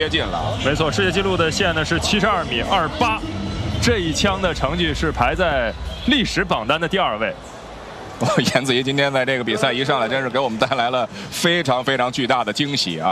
接近了。 没错，世界纪录的线呢是72.28米，这一枪的成绩是排在历史榜单的第2位。 颜子怡今天在这个比赛一上来，真是给我们带来了非常巨大的惊喜啊！